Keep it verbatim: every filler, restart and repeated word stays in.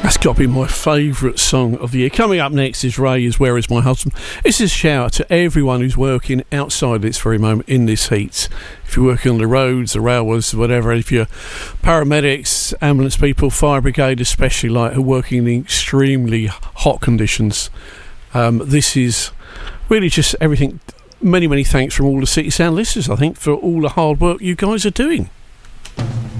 That's got to be my favourite song of the year. Coming up next is Ray is Where Is My Husband. This is a shout out to everyone who's working outside this very moment in this heat. If you're working on the roads, the railways, whatever, if you're paramedics, ambulance people, fire brigade especially, like, who are working in extremely hot conditions. Um, this is really just everything. Many, many thanks from all the City Sound listeners, I think, for all the hard work you guys are doing.